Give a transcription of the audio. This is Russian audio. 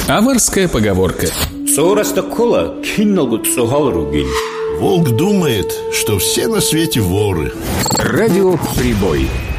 Аварская поговорка. Волк думает, что все на свете воры. Радио «Прибой».